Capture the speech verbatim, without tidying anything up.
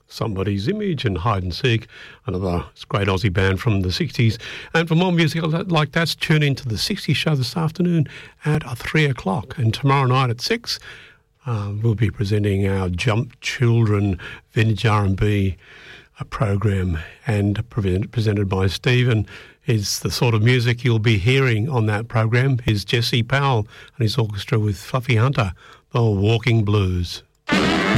Somebody's Image and Hide and Seek, another great Aussie band from the sixties. And for more music like that, tune into the sixties show this afternoon at three o'clock. And tomorrow night at six, uh, we'll be presenting our Jump Children Vintage R and B program, and presented by Stephen. Is the sort of music you'll be hearing on that program is Jesse Powell and his orchestra with Fluffy Hunter, the Walking Blues.